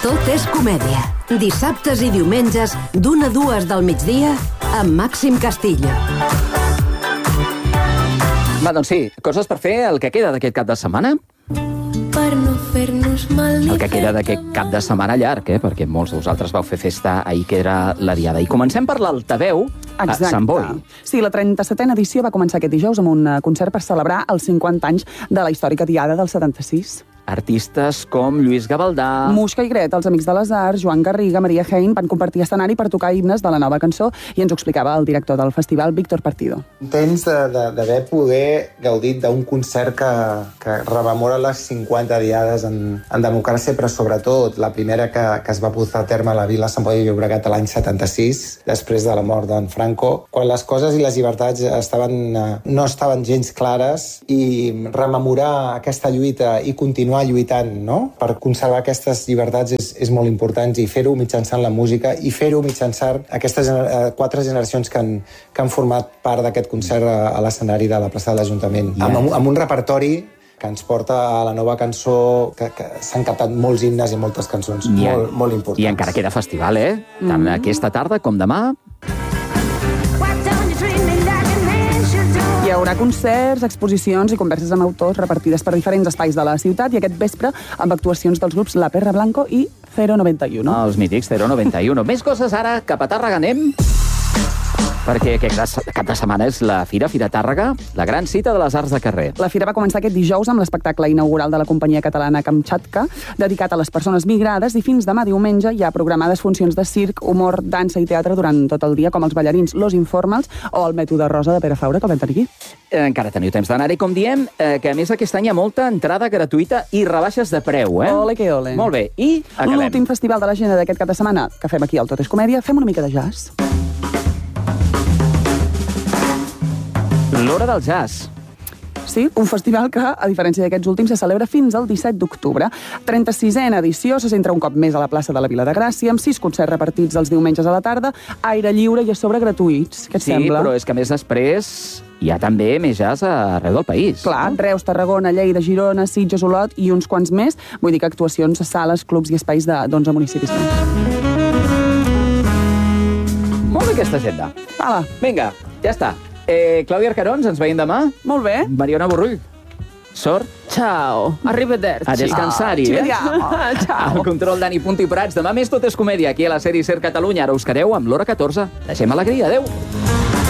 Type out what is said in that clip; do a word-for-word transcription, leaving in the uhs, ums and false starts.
Tot és comèdia. Dissabtes i diumenges, d'una a dues del migdia, amb Màxim Castillo. Va, doncs sí, coses per fer el que queda d'aquest cap de setmana. Per no fer-nos mal ni El que queda d'aquest cap de setmana llarg, eh? Perquè molts de vosaltres vau fer festa ahir, que era la diada. I comencem per l'Altaveu a Sant Boi. Sí, la trenta-setena edició va començar aquest dijous amb un concert per celebrar els cinquanta anys de la històrica diada del setanta-sis. Artistes com Lluís Gavaldà... Muixca i Gret, els Amics de les Arts, Joan Garriga, Maria Hein van compartir escenari per tocar himnes de la nova cançó i ens ho explicava el director del festival, Víctor Partido. Contents d'haver poder gaudit d'un concert que, que rememora les cinquanta diades en, en democràcia, però sobretot la primera que, que es va portar a terme a la Vila Sant Boi de Llobregat l'any setanta-sis, després de la mort d'en Franco, quan les coses i les llibertats estaven, no estaven gens clares, i rememorar aquesta lluita i continuar lluitant, no?, per conservar aquestes llibertats és, és molt important, i fer-ho mitjançant la música i fer-ho mitjançant aquestes eh, quatre generacions que han, que han format part d'aquest concert a, a l'escenari de la plaça de l'Ajuntament, yeah. amb, amb un repertori que ens porta a la nova cançó, que, que s'han cantat molts himnes i moltes cançons yeah. molt, molt importants. I encara queda festival, eh? Tant mm. aquesta tarda com demà. Hi haurà concerts, exposicions i converses amb autors repartides per diferents espais de la ciutat, i aquest vespre amb actuacions dels grups La Perra Blanco i Cero noventa y uno. Ah, els mítics Cero noventa y uno. Més coses ara, cap a Tàrrega anem, perquè aquest cap de setmana és la Fira, Fira Tàrrega, la gran cita de les arts de carrer. La Fira va començar aquest dijous amb l'espectacle inaugural de la companyia catalana Kamchatka, dedicat a les persones migrades, i fins demà diumenge hi ha programades funcions de circ, humor, dansa i teatre durant tot el dia, com els ballarins Los Informals o el Mètode Rosa de Pere Faura, que vam tenir aquí. Eh, encara teniu temps d'anar-hi, com diem, eh, que a més aquest any hi ha molta entrada gratuïta i rebaixes de preu, eh? Ole que ole. Molt bé, i acabem. L'últim festival de l'agenda d'aquest cap de setmana que fem aquí al Tot és Comèdia, fem una mica de jazz. L'Hora del Jazz. Sí, un festival que, a diferència d'aquests últims, se celebra fins al disset d'octubre. trenta-sisena edició, se centra un cop més a la plaça de la Vila de Gràcia, amb sis concerts repartits els diumenges a la tarda, aire lliure i a sobre gratuïts. Què et sí, sembla? Sí, però és que a més després hi ha també més jazz arreu del país. Clar, no? Reus, Tarragona, Lleida, Girona, Sitges, Olot i uns quants més. Vull dir que actuacions a sales, clubs i espais d'onze municipis. Molt bé aquesta agenda. Hala. Vinga, ja està. Eh, Clàudia Arcarons, ens veiem demà. Molt bé. Mariona Borrull. Sort. Ciao. Arrivederci. A descansar-hi, oh, eh? Ciao. Al control Dani Punti Prats. Demà més Tot és Comèdia, aquí a la sèrie Ser Catalunya. Ara us quedeu amb l'Hora catorze. Deixem alegria. Adéu.